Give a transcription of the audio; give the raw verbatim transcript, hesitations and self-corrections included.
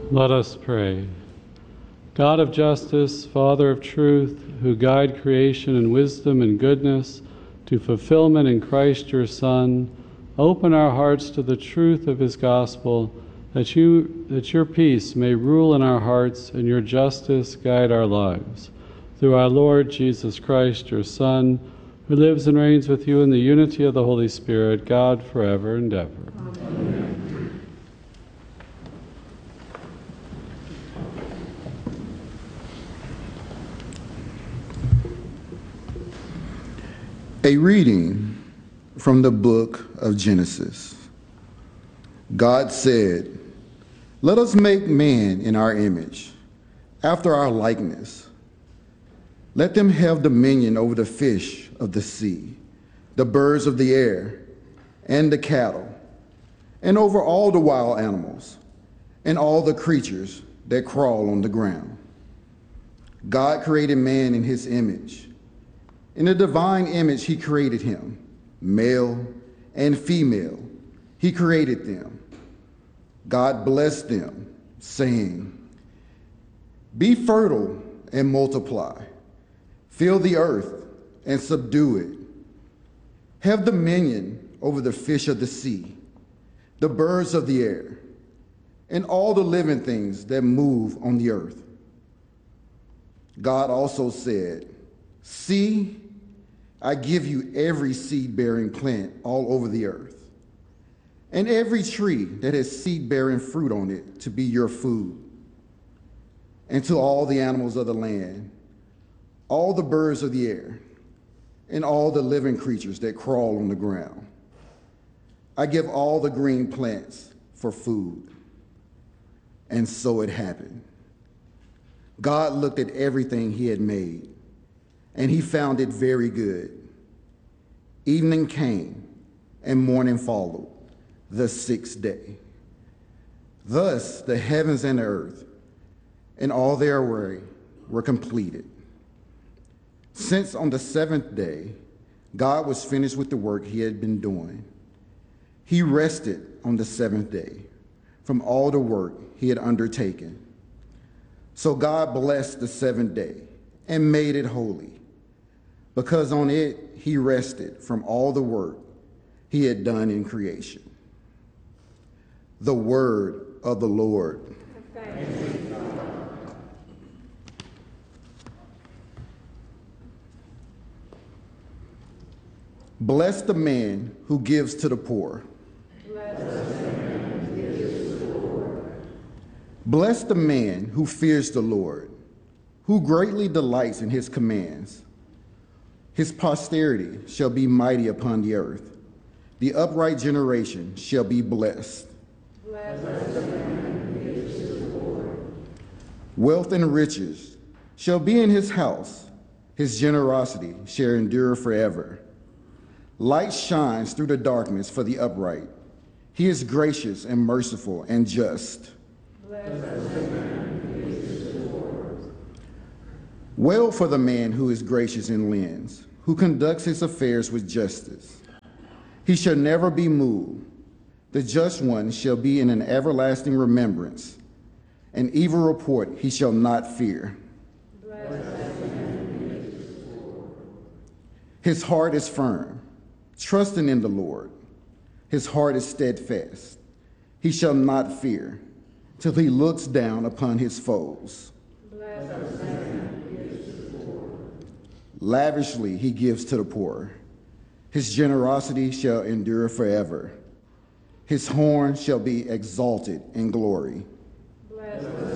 Let us pray. God of justice, Father of truth, who guide creation in wisdom and goodness to fulfillment in Christ your Son, open our hearts to the truth of his gospel, that you that your peace may rule in our hearts and your justice guide our lives. Through our Lord Jesus Christ, your Son, who lives and reigns with you in the unity of the Holy Spirit, God forever and ever. Amen. A reading from the book of Genesis. God said, "Let us make man in our image, after our likeness. Let them have dominion over the fish of the sea, the birds of the air, and the cattle, and over all the wild animals, and all the creatures that crawl on the ground." God created man in his image. In the divine image he created him, male and female, he created them. God blessed them, saying, "Be fertile and multiply. Fill the earth and subdue it. Have dominion over the fish of the sea, the birds of the air, and all the living things that move on the earth." God also said, "See, I give you every seed-bearing plant all over the earth, and every tree that has seed-bearing fruit on it to be your food, and to all the animals of the land, all the birds of the air, and all the living creatures that crawl on the ground. I give all the green plants for food." And so it happened. God looked at everything he had made, and he found it very good. Evening came, and morning followed, the sixth day. Thus the heavens and the earth, and all their array, were completed. Since on the seventh day, God was finished with the work he had been doing, he rested on the seventh day from all the work he had undertaken. So God blessed the seventh day and made it holy, because on it he rested from all the work he had done in creation. The word of the Lord. Thanks be to God. Bless the man who gives to the poor. Bless the man who gives to the poor. Bless the man who fears the Lord, who greatly delights in his commands. His posterity shall be mighty upon the earth. The upright generation shall be blessed. Bless the man who gives to the poor. Wealth and riches shall be in his house. His generosity shall endure forever. Light shines through the darkness for the upright. He is gracious and merciful and just. Bless the man who gives to the poor. Well for the man who is gracious in lends, who conducts his affairs with justice. He shall never be moved. The just one shall be in an everlasting remembrance. An evil report he shall not fear. Bless the man who gives to the poor. His heart is firm, trusting in the Lord. His heart is steadfast. He shall not fear till he looks down upon his foes. Bless the man who gives to the poor. Lavishly he gives to the poor. His generosity shall endure forever. His horn shall be exalted in glory. Bless the